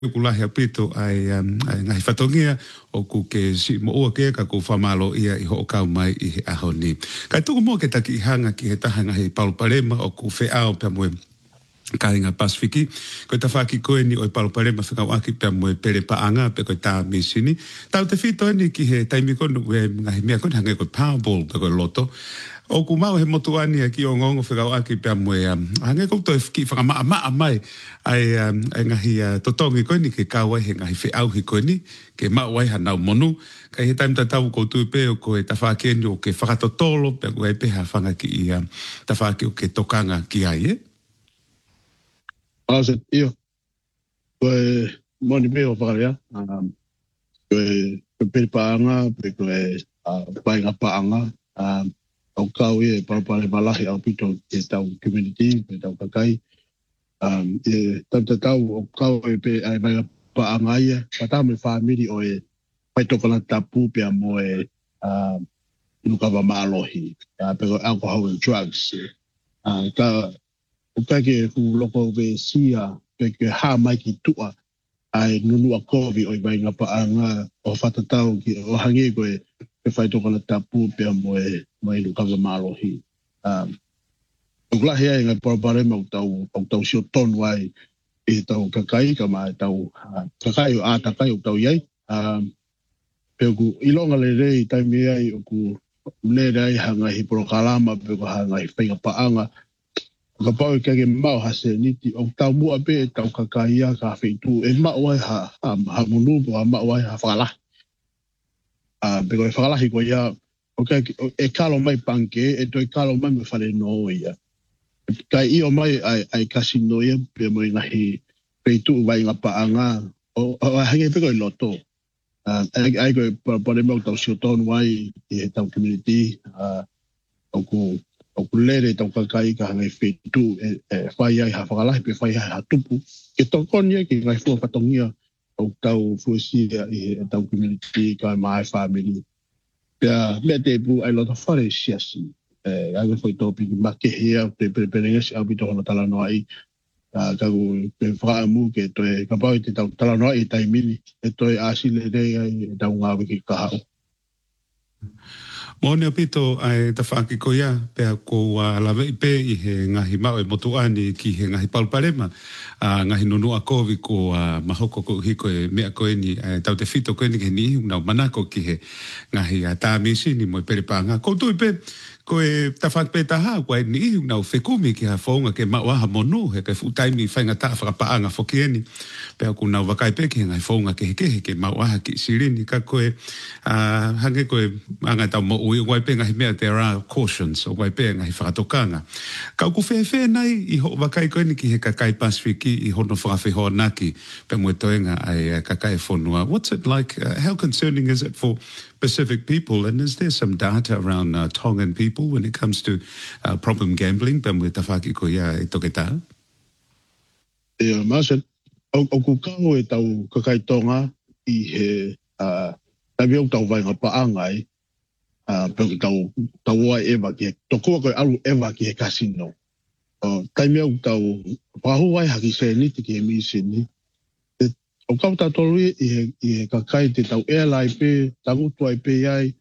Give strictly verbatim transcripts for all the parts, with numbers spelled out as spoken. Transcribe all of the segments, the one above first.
Kulahi apito ai um, ai ngai fatongia o ku ke si mo o ke ka ku famalo ia i ho ka mai i ahoni. Kai tu mo ke taki hanga ki he tahanga he Paulo Palema o ku fe ao pe mo ka inga Pasifiki ko ta faki ko ni o Paulo Palema fika waki pe mo pere pa anga pe ko ta misini. Tau te fito ni ki he taimi ko we ngai mea ko hanga ko Powerball pe ko loto. O ku mau he motuani ki o ngongo whika waki pia mwe hange koutou e whiki whaka maa maa mai ai ai ngahi totongi koe ni ke kāwai he ngahi whi au hi koe ni ke maa wai hanau monu kai he taim tatau koutou pe o koe ta whakeni o ke whakatotolo pia koe pe ha whanga ki i ta whake o ke tokanga ki ai e Ase, iyo koe moni me o whakarea koe pe paanga pe koe painga paanga au kau e parapare malahi au pito e tau community, e tau kakai. Um, e tanta tau au kau e pe ai mai pa angaia, pata me family o e pai tokana tapu pe mo e uh, inukawa maalohi, uh, pe alcohol and drugs. Uh, ka upeke ku loko ve sia pe ke ha mai ki tua ai nunu a kovi o i mai ngapa anga o whatatau ki o hangi koe pe whai tokana tapu pe mo e mai lu kawa maalohi. Um, o glahi ai ngai parapare mau tau, au tau sio tonu ai e tau kakai ka mai tau uh, kakai o a takai o tau iai. Um, pe ku ilonga le rei taimi ai o ku le rei hanga hi prokalama pe ku hanga hi whainga paanga. Ka pau e kage mau hase niti o tau mua pe tau kakai a ka whaitu e mau ai ha, ha, ha munu po ha mau ai ha whakalahi. Uh, pe ku e whakalahi ko ia okay, e kalo mai panke, e toi kalo mai me whare no ia. Kai i o mai ai, ai kasino ia, pe mo ngahi peitu vai ngā paanga, o, o hange peko i loto. Uh, ai, ai koe pare mau tau sio tonu ai, i he tau community, uh, au ku, au ku lere tau kakai ka hange peitu, e, e whai ai ha whakalahi, pe whai ai ha tupu. Ke tokonia ki ngai fua patongia, au tau fuesia i he tau community, ka mai family. Pea mea te pu ai lota whare siasi. Eh, ai foi topi ki make hea te pereperenga si au bito hono tala noa i. Ka ku pe whaamu ke toe kapau i te tau tala noa i tai mini. E toe asile rei ai e tau ngā wiki kahau. Mone apito ai ta whaki ko ia pe ko uh, lawe i pe i he ngahi mau e motuani ki he ngahi Paulo Palema uh, ngahi nunu a kovi ko uh, mahoko ko hiko e mea koe ni uh, tau te fito koe ni ke ni ihu nau manako ki he ngahi uh, tāmisi ni mo i pere pānga. Ko tui pe ko e ta whakpe taha koe ni ihu nau whekumi ki ha whaunga ke mauaha monu he ke futaimi whainga ta whakapaanga whokieni pe aku nau wakai pe ki he ngahi whaunga ke heke he ke mauaha ki sirini ka koe uh, hange koe anga tau mo ui wai pe ngahi mea there are cautions o wai pe ngahi whakatokanga. Kau ku whewhe nai i ho wakai koe ni ki he kakai Pasifiki i hono whakawhihoa naki pe mwe toenga ai kakai whonua. What's it like? Uh, how concerning is it for Pacific people, and is there some data around uh, Tongan people when it comes to uh, problem gambling? Pe mwe tawhaki ko ia e toke tā? Ia, Marcel, au, au ku kau e tau kakai tonga i he uh, tabi au tau vai ngā paangai Uh, pe tau tau ai eva ki toko ko alu eva ki he casino. Uh, taimi au tau pahu ai haki se ni te ki mi sini. O kau ta tolu i he i he kakai te tau airline pe tau tu ai pe ai.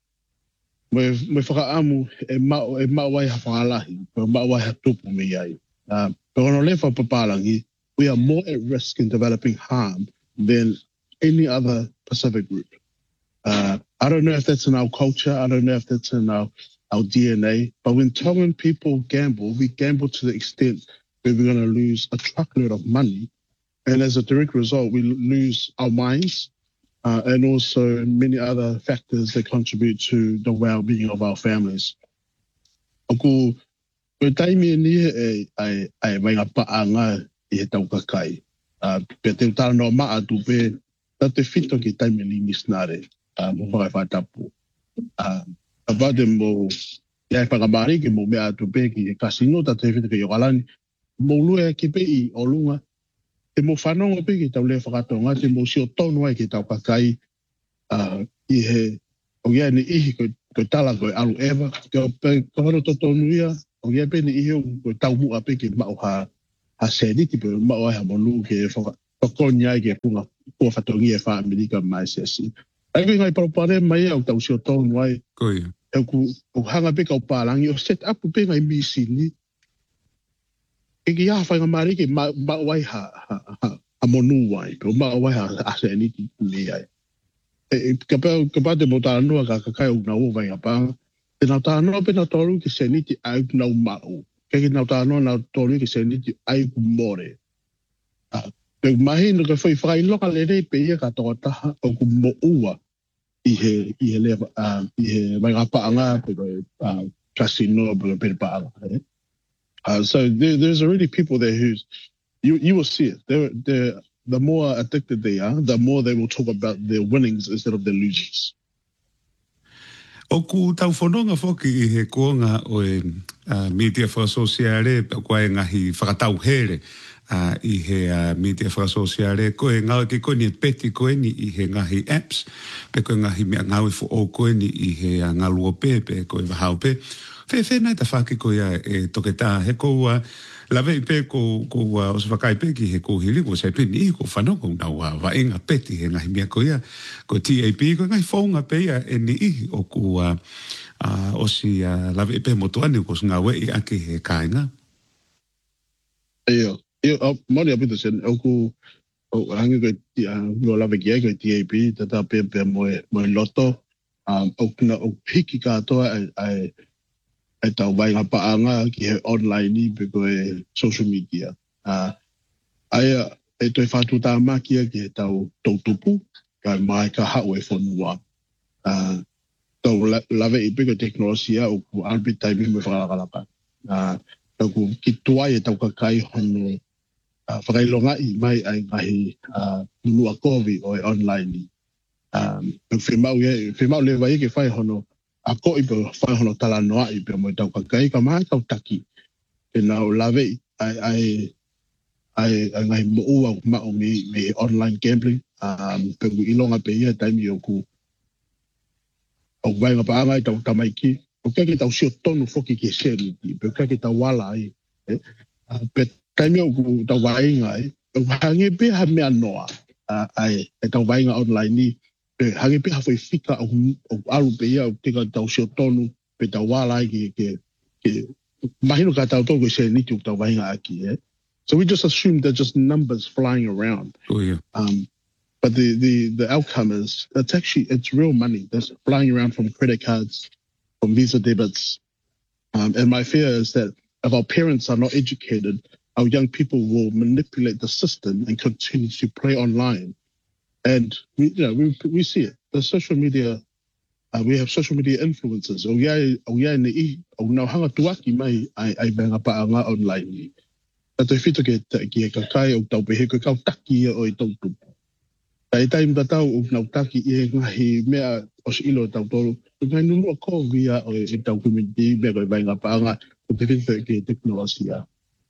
Me me whaka amu e ma e ma wai ha whalahi, pe ma wai ha tupu me ai. Uh, pe ono le fa papalangi, we are more at risk in developing harm than any other Pacific group. Uh, I don't know if that's in our culture. I don't know if that's in our, our D N A. But when Tongan people gamble, we gamble to the extent where we're going to lose a truckload of money. And as a direct result, we lose our minds uh, and also many other factors that contribute to the well-being of our families. Aku, pe taimi ni e ai ai mai ngā paanga i he tau kakai. Uh, pe te utara no maa tu pe ta te fito ki taimi li misnare. Mo whakai whatapu. Awha te mo iai whakamari ki mo mea atu pe ki e kasino ta te whita ki Yokalani. Mo lue ki pe i o lunga. Te mo whanonga pe ki tau le whakatonga. Te mo sio tonu ai ki tau kakai. Uh, I he o iai ni ihi koe tala koe alu ewa. Ke o pe kohoro to tonu ia. O iai pe ni ihi koe tau mua pe ki mau ha, ha seniti pe mau ai ha monu ki e whaka. pakonya ke punga ko fatongi e fa Amerika mai se si. Ai ko ngai parapare mai au tau sio tonu ai. Koi. E ku o hanga pe ka o palangi o set up pe ngai misi ni. E ki ha fa ngamari ke ma ma wai ha ha a monu wai pe ma wai ha a se ni ki ni ai. E ka pa ka pa de bota no ka ka kai na o vai apa. Te na ta no pe na toru ki se ni ti ai na ma o. Ke ki na ta no na toru ki se ni ti ai ku more. Pe mahi no ka foi fai loka le rei pe ia ka toa taha o ku mo ua i he i he le uh, i he mai ngapa anga pe ko uh, casino pe pe pa anga. Uh, so there, there's already people there who's you you will see it. They're, they're, the more addicted they are, the more they will talk about their winnings instead of their losings. O ku tau whanonga whoki i he kuonga o e uh, media for sociale pe koe ngahi whakatau here. Uh, i he uh, media whakasosiare, koe ngau ke koe ni peti koe ni i he ngahi apps, pe koe ngahi mea ngaui fo o koe ni i he uh, ngalua pe, pe koe wahau pe. Whe whenai ta whaki koe a e toke tā, he kou uh, lawe i pe ko, ko uh, os whakai pe ki he kou hili, ko sai pe ni i ko whanoko nau uh, wa inga peti he ngahi mea koe a, ko T A P, koe ngahi whaunga pe a e ni i o ku uh, uh, osi uh, lawe i pe motuani ko ngawe i ake he kāinga. Eo. Eu mori apito sen eu ku o hangi ko no la vekia ko T A P tata pe pe mo mo loto um o kuna o piki ka to ai ai ai tau vai ngapa anga ki he online ni pe ko social media a ai e to fa tu ta ma ki ki tau to tupu ka mai ka ha we fonua a to la ve pe ko teknologia o ku arbita bi me fa la ka a ku ki tua e tau ka kai hono whakailonga i mai ai ngahi nunua kovi o e online ni. Whimau le vai ke whai hono a ko i pe whai hono tala noa i pe mo i tau kakai ka mai tau taki. E nau lawe ai ai ai ngahi mo ua mao me me online gambling. Pe ku ilonga pe ia taimi o ku o vai ngapa anga i tau tamaiki. O kia ki tau sio tonu foki ke seri pe kia ki tau wala ai. Pe taimi o ku tau wainga ai, o hange pe ha mea noa ai, e tau wainga online ni, pe hange pe ha foi fika o alu pe ia o tika tau sio tonu, pe tau wala ai ke, ke, ke mahino ka tau toko se niti o tau wainga aki, eh? So we just assume they're just numbers flying around. Oh, yeah. Um, but the, the, the outcome is, it's actually, it's real money that's flying around from credit cards, from Visa debits. Um, and my fear is that if our parents are not educated, our young people will manipulate the system and continue to play online. And we, you know, we, we see it. The social media, uh, we have social media influencers. O ia, o ia ne I, o nau hanga tuaki mai ai, ai benga paanga online. Na toi whito ke, ke kakai o tau pehe, ko kau taki o i tau tupu. Tai taim ta tau o nau taki i ngahi mea o si ilo tau tolu. O ngai nunua ko via o i tau community, mea ko i benga paanga, o te whito ke teknolosia.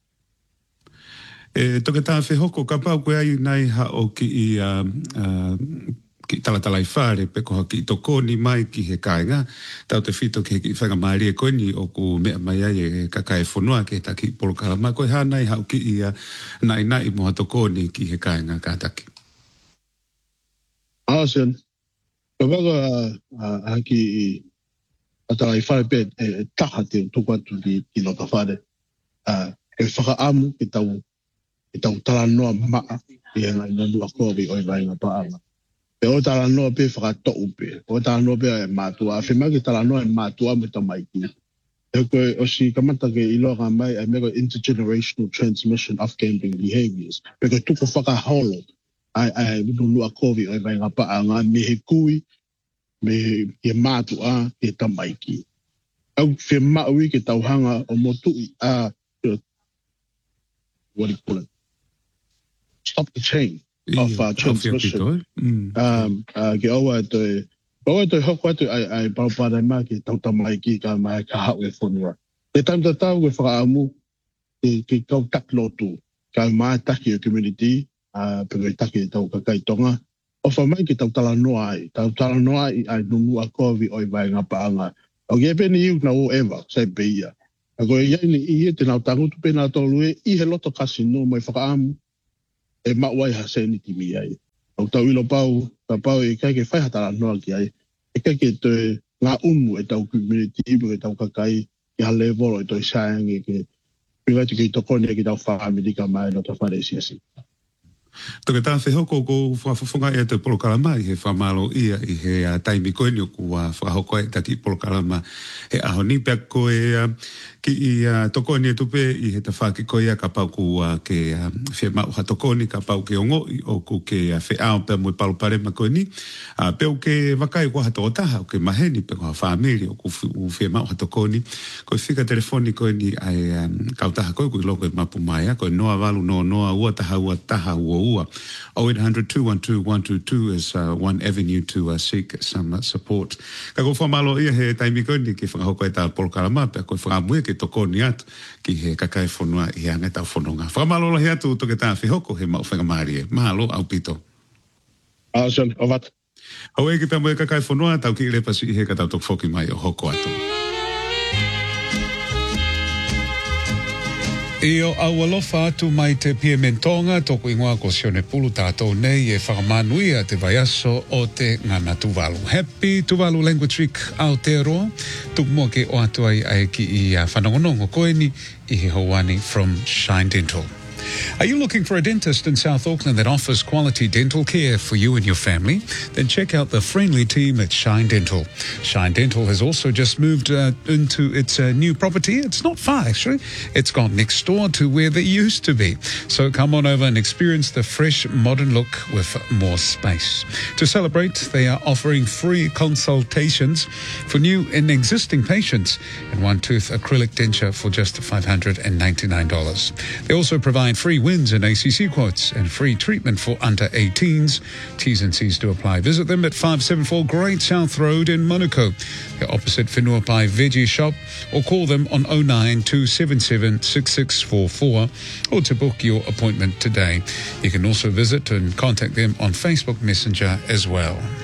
E toke tā whehoko ka pau koe ai nei ha o ki i uh, uh, ki talatalai whare pe koha ki i toko ni mai ki he kāinga tau te whito ki he whanga maari e koe ni o ku mea mai ai e kakai whanua ke ta ki polokala mai koe ha nei ha o ki i uh, nai nai moha toko ni ki he kāinga ka taki. Awesome. Ka waka a ki i atalai whare pe e taha te toko atu ki i nota whare. E whaka amu ki tau i tau tala noa maa i e ngai nanu a kovi o i vai ngā paanga. Pe o tala noa pe whakato upe, o tala noa pe e mātua, a whemaki tala noa e mātua me ta maiki. E koe o si kamata ke i loa ngā mai e mego intergenerational transmission of gambling behaviors. Pe koe tuko whakaholo ai ai nunu a kovi o i vai ngā paanga me he kui, me he mātua e ta maiki. Au whemaui ke tauhanga o motu i a what do you call it? Stop the chain of uh, transmission. Mm. Um, uh, ke awa te, awa te hoko atu ai, ai paupare mā ke tauta mai ki ka mai ka hau e whanua. Te taim ta tau ke whakaamu, ke, ke kau tak lotu, ka mai taki o community, uh, pe kai taki tau kakai tonga, o wha mai ke tau tala noa ai, tau tala noa ai ai nungu a kovi oi vai ngā paanga. O ke peni iu na o ewa, sai beia. A koe iai ni i e te nau tangutu pēnā tolu e, i he loto kasino mai whakaamu. e mawai ha se ni timi ai. O tau ilo pau, ta pau e kai ke whai hatara noa ki ai, e kai ke te ngā umu e tau community ibu e tau kakai ki ha level e toi saangi ke pila te ki tokone ki tau whaamiri ka mai no ta whare siasi. Toke tā whehoko ko whawhawhunga e te polokalama i he whamalo ia i he uh, taimi koeni o kua whahoko e taki polokalama he aho ni pia koe uh, ki i uh, tokoni e tupe i he ta whaki koe ia ka pau ku uh, ke uh, whea mau ha tokoni ka pau ke ongo i o ku ke uh, whea ao pia mui palopare ma koeni uh, peo ke wakai kua hato o taha o ke maheni pe kua whaamiri o ku whea mau ha tokoni koe whika telefoni koeni ai um, kautaha koe kui loko e mapu mai koe noa walu no noa ua taha ua taha ua ua oh eight hundred, two one two, one two two is uh, one avenue to uh, seek some uh, support. Ka ko whamalo ia he taimi koeni ki whakahoko e tā polokalama pe koe whakamue ke tokoni atu ki he kakai whanua i anga tau whanonga. Whamalo lahi atu toke tā whihoko he mau whangamari e. Mahalo au pito. Awesome, ovat. Hau e ki pia moe kakai whanua tau ki ilepasi i he ka tau tok whoki mai o hoko atu. I o awalofa atu mai te pia mentonga toko ingoa ko sione pulu tātou nei e whakamanuia te vaiaso o te ngana Tuvalu. Happy Tuvalu Language Week Aotearoa. Tuk mua ke o atu ai ai ki i uh, whanongonongo koeni i he hawani from Shine Dental. Are you looking for a dentist in South Auckland that offers quality dental care for you and your family? Then check out the friendly team at Shine Dental. Shine Dental has also just moved uh, into its uh, new property. It's not far, actually. It's gone next door to where they used to be. So come on over and experience the fresh, modern look with more space. To celebrate, they are offering free consultations for new and existing patients and one-tooth acrylic denture for just five hundred ninety-nine dollars. They also provide free wins and A C C quotes and free treatment for under eighteens. T's and C's to apply. Visit them at five seventy-four Great South Road in Monaco. They're opposite Whenua Pai Veggie Shop, or call them on oh nine two seven seven six six four four or to book your appointment today. You can also visit and contact them on Facebook Messenger as well.